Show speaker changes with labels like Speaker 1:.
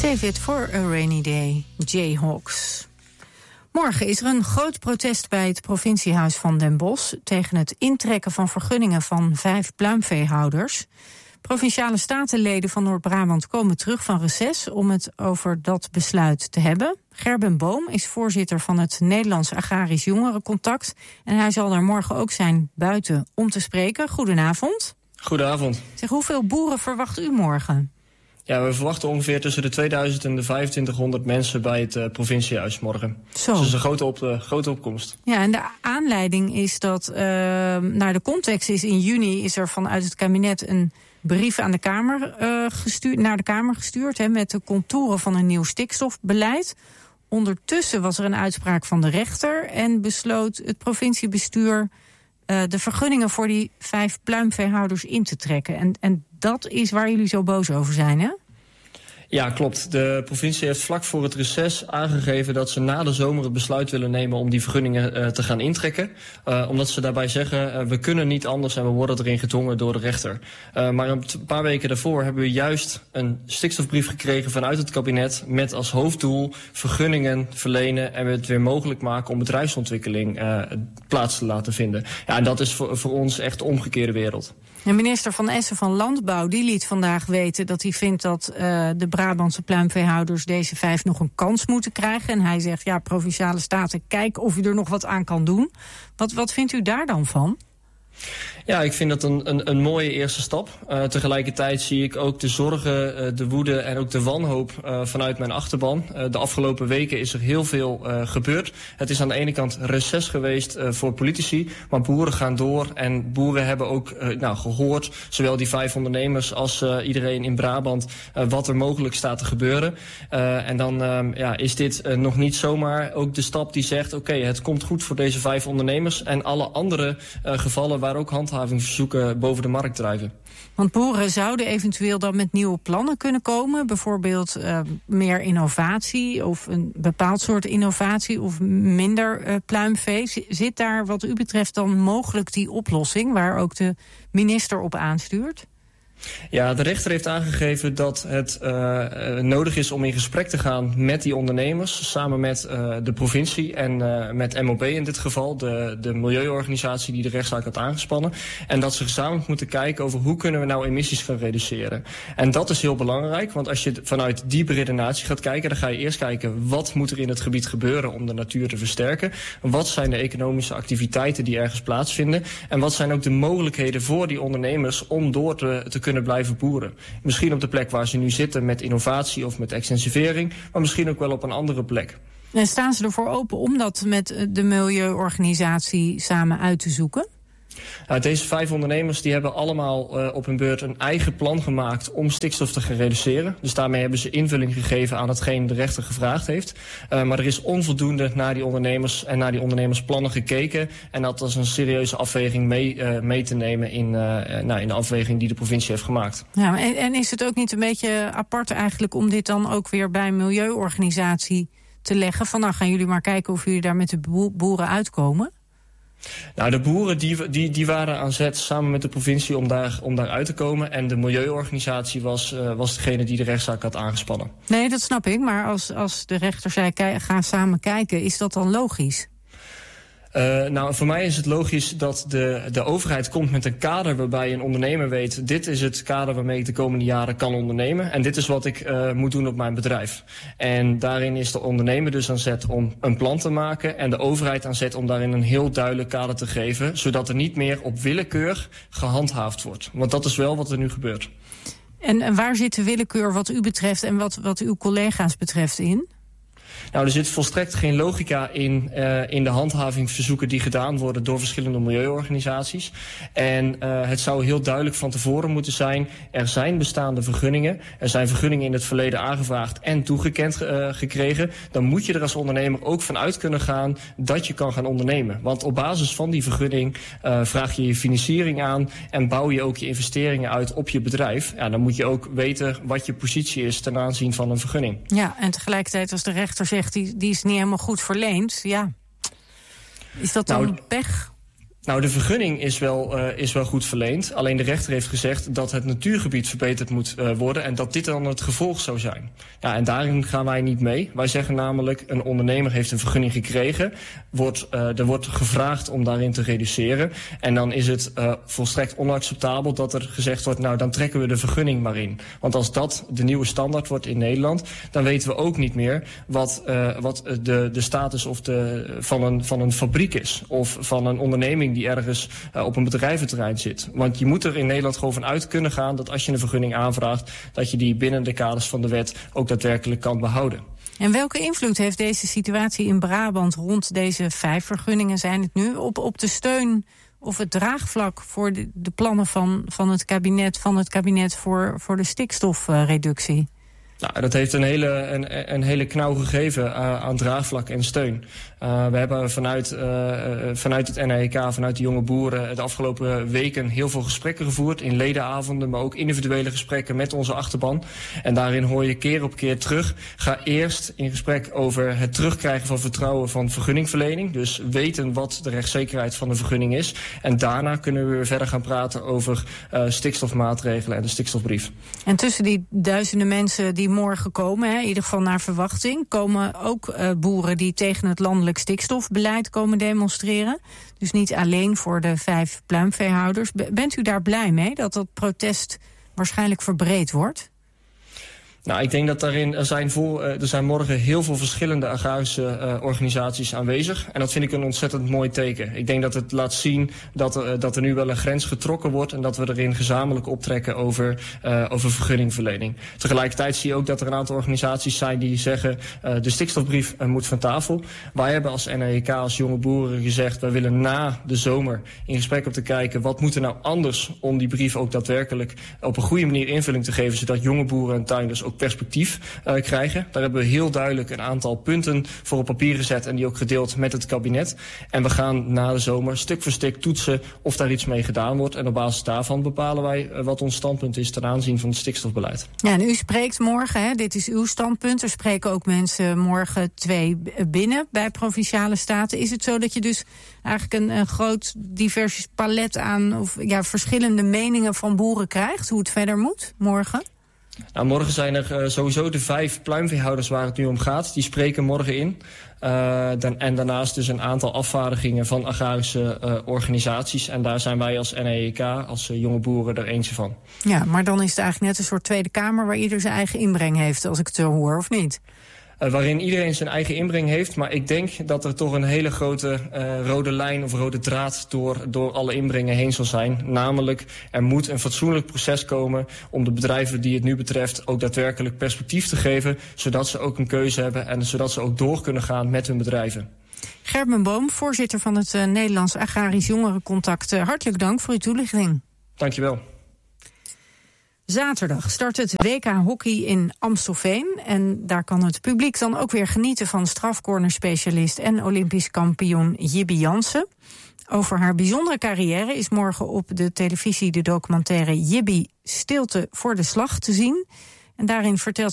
Speaker 1: Save it for a rainy day, Jayhawks. Morgen is er een groot protest bij het provinciehuis van Den Bosch tegen het intrekken van vergunningen van 5 pluimveehouders. Provinciale statenleden van Noord-Brabant komen terug van reces om het over dat besluit te hebben. Gerben Boom is voorzitter van het Nederlands Agrarisch Jongerencontact en hij zal er morgen ook zijn buiten om te spreken. Goedenavond.
Speaker 2: Goedenavond.
Speaker 1: Zeg, hoeveel boeren verwacht u morgen?
Speaker 2: Ja, we verwachten ongeveer tussen de 2000 en de 2500 mensen bij het provinciehuis morgen.
Speaker 1: Zo.
Speaker 2: Dus dat is een grote opkomst.
Speaker 1: Ja, en de aanleiding is dat, de context is in juni is er vanuit het kabinet een brief aan de Kamer naar de Kamer gestuurd, met de contouren van een nieuw stikstofbeleid. Ondertussen was er een uitspraak van de rechter en besloot het provinciebestuur de vergunningen voor die 5 pluimveehouders in te trekken. En dat is waar jullie zo boos over zijn, hè?
Speaker 2: Ja, klopt. De provincie heeft vlak voor het reces aangegeven dat ze na de zomer het besluit willen nemen om die vergunningen te gaan intrekken. Omdat ze daarbij zeggen, we kunnen niet anders en we worden erin gedwongen door de rechter. Maar een paar weken daarvoor hebben we juist een stikstofbrief gekregen vanuit het kabinet met als hoofddoel vergunningen verlenen en het weer mogelijk maken om bedrijfsontwikkeling plaats te laten vinden. Ja, en dat is voor ons echt de omgekeerde wereld.
Speaker 1: De minister Van Essen van Landbouw die liet vandaag weten dat hij vindt dat de Brabantse pluimveehouders deze 5 nog een kans moeten krijgen. En hij zegt, ja, Provinciale Staten, kijk of u er nog wat aan kan doen. Wat vindt u daar dan van?
Speaker 2: Ja, ik vind dat een mooie eerste stap. Tegelijkertijd zie ik ook de zorgen, de woede en ook de wanhoop vanuit mijn achterban. De afgelopen weken is er heel veel gebeurd. Het is aan de ene kant reces geweest voor politici, maar boeren gaan door. En boeren hebben ook gehoord, zowel die 5 ondernemers als iedereen in Brabant, wat er mogelijk staat te gebeuren. En dan is dit nog niet zomaar ook de stap die zegt, oké, het komt goed voor deze 5 ondernemers en alle andere gevallen waar ook handhavingsverzoeken boven de markt drijven.
Speaker 1: Want boeren zouden eventueel dan met nieuwe plannen kunnen komen. Bijvoorbeeld meer innovatie of een bepaald soort innovatie of minder pluimvee. Zit daar wat u betreft dan mogelijk die oplossing waar ook de minister op aanstuurt?
Speaker 2: Ja, de rechter heeft aangegeven dat het nodig is om in gesprek te gaan met die ondernemers, samen met de provincie en met MOB in dit geval, de milieuorganisatie die de rechtszaak had aangespannen. En dat ze gezamenlijk moeten kijken over hoe kunnen we nou emissies gaan reduceren. En dat is heel belangrijk, want als je vanuit die beredenatie gaat kijken, dan ga je eerst kijken wat moet er in het gebied gebeuren om de natuur te versterken. Wat zijn de economische activiteiten die ergens plaatsvinden en wat zijn ook de mogelijkheden voor die ondernemers om door te kunnen blijven boeren. Misschien op de plek waar ze nu zitten met innovatie of met extensivering, maar misschien ook wel op een andere plek.
Speaker 1: En staan ze ervoor open om dat met de milieuorganisatie samen uit te zoeken?
Speaker 2: Deze 5 ondernemers die hebben allemaal op hun beurt een eigen plan gemaakt om stikstof te gaan reduceren. Dus daarmee hebben ze invulling gegeven aan hetgeen de rechter gevraagd heeft. Maar er is onvoldoende naar die ondernemers en naar die ondernemersplannen gekeken. En dat was een serieuze afweging mee te nemen in de afweging die de provincie heeft gemaakt. Ja,
Speaker 1: en is het ook niet een beetje apart eigenlijk om dit dan ook weer bij een milieuorganisatie te leggen? Van nou gaan jullie maar kijken of jullie daar met de boeren uitkomen?
Speaker 2: Nou, de boeren die waren aan zet samen met de provincie om daar uit te komen. En de milieuorganisatie was degene die de rechtszaak had aangespannen.
Speaker 1: Nee, dat snap ik. Maar als de rechter zei, ga samen kijken, is dat dan logisch?
Speaker 2: Voor mij is het logisch dat de overheid komt met een kader waarbij een ondernemer weet, dit is het kader waarmee ik de komende jaren kan ondernemen en dit is wat ik moet doen op mijn bedrijf. En daarin is de ondernemer dus aan zet om een plan te maken en de overheid aan zet om daarin een heel duidelijk kader te geven, zodat er niet meer op willekeur gehandhaafd wordt. Want dat is wel wat er nu gebeurt.
Speaker 1: En waar zit de willekeur wat u betreft en wat uw collega's betreft in?
Speaker 2: Nou, er zit volstrekt geen logica in de handhavingsverzoeken die gedaan worden door verschillende milieuorganisaties. En het zou heel duidelijk van tevoren moeten zijn, er zijn bestaande vergunningen. Er zijn vergunningen in het verleden aangevraagd en toegekend gekregen. Dan moet je er als ondernemer ook van uit kunnen gaan dat je kan gaan ondernemen. Want op basis van die vergunning vraag je je financiering aan en bouw je ook je investeringen uit op je bedrijf. Ja, dan moet je ook weten wat je positie is ten aanzien van een vergunning.
Speaker 1: Ja, en tegelijkertijd als de rechter zegt die is niet helemaal goed verleend, ja. Is dat dan pech?
Speaker 2: Nou, de vergunning is wel goed verleend. Alleen de rechter heeft gezegd dat het natuurgebied verbeterd moet worden en dat dit dan het gevolg zou zijn. Ja, en daarin gaan wij niet mee. Wij zeggen namelijk, een ondernemer heeft een vergunning gekregen. Er wordt gevraagd om daarin te reduceren. En dan is het volstrekt onacceptabel dat er gezegd wordt, nou, dan trekken we de vergunning maar in. Want als dat de nieuwe standaard wordt in Nederland, dan weten we ook niet meer wat de status van een fabriek is. Of van een onderneming die ergens op een bedrijventerrein zit. Want je moet er in Nederland gewoon van uit kunnen gaan dat als je een vergunning aanvraagt, dat je die binnen de kaders van de wet ook daadwerkelijk kan behouden.
Speaker 1: En welke invloed heeft deze situatie in Brabant rond deze 5 vergunningen zijn het nu op de steun of het draagvlak voor de plannen van het kabinet voor de stikstofreductie?
Speaker 2: Nou, dat heeft een hele knauw gegeven aan draagvlak en steun. We hebben vanuit het NAEK, vanuit de jonge boeren, de afgelopen weken heel veel gesprekken gevoerd. In ledenavonden, maar ook individuele gesprekken met onze achterban. En daarin hoor je keer op keer terug. Ga eerst in gesprek over het terugkrijgen van vertrouwen van vergunningverlening. Dus weten wat de rechtszekerheid van de vergunning is. En daarna kunnen we weer verder gaan praten over stikstofmaatregelen en de stikstofbrief.
Speaker 1: En tussen die duizenden mensen die morgen komen, in ieder geval naar verwachting, komen ook boeren die tegen het landelijk stikstofbeleid komen demonstreren. Dus niet alleen voor de 5 pluimveehouders. Bent u daar blij mee dat dat protest waarschijnlijk verbreed wordt?
Speaker 2: Nou, ik denk dat er zijn morgen heel veel verschillende agrarische organisaties aanwezig. En dat vind ik een ontzettend mooi teken. Ik denk dat het laat zien dat er nu wel een grens getrokken wordt en dat we erin gezamenlijk optrekken over vergunningverlening. Tegelijkertijd zie je ook dat er een aantal organisaties zijn die zeggen de stikstofbrief moet van tafel. Wij hebben als NAEK, als jonge boeren gezegd, wij willen na de zomer in gesprek op te kijken wat moet er nou anders om die brief ook daadwerkelijk op een goede manier invulling te geven, zodat jonge boeren en tuinders ook perspectief krijgen. Daar hebben we heel duidelijk een aantal punten voor op papier gezet en die ook gedeeld met het kabinet. En we gaan na de zomer stuk voor stuk toetsen of daar iets mee gedaan wordt. En op basis daarvan bepalen wij wat ons standpunt is ten aanzien van het stikstofbeleid. Ja,
Speaker 1: en u spreekt morgen, hè? Dit is uw standpunt. Er spreken ook mensen morgen 2 binnen bij Provinciale Staten. Is het zo dat je dus eigenlijk een groot divers palet aan verschillende meningen van boeren krijgt, hoe het verder moet morgen?
Speaker 2: Nou, morgen zijn er sowieso de 5 pluimveehouders waar het nu om gaat. Die spreken morgen in. En daarnaast dus een aantal afvaardigingen van agrarische organisaties. En daar zijn wij als NAEK, als jonge boeren, er eentje van. Ja, maar dan is het eigenlijk net een soort Tweede Kamer waar ieder zijn eigen inbreng heeft, als ik het zo hoor, of niet? Waarin iedereen zijn eigen inbreng heeft. Maar ik denk dat er toch een hele grote rode lijn of rode draad door alle inbrengen heen zal zijn. Namelijk, er moet een fatsoenlijk proces komen om de bedrijven die het nu betreft ook daadwerkelijk perspectief te geven, zodat ze ook een keuze hebben en zodat ze ook door kunnen gaan met hun bedrijven. Gerben Boom, voorzitter van het Nederlands Agrarisch Jongerencontact. Hartelijk dank voor uw toelichting. Dankjewel. Zaterdag start het WK Hockey in Amstelveen. En daar kan het publiek dan ook weer genieten van strafcornerspecialist en Olympisch kampioen Jibbe Jansen. Over haar bijzondere carrière is morgen op de televisie de documentaire Jibbe Stilte voor de Slag te zien. En daarin vertelt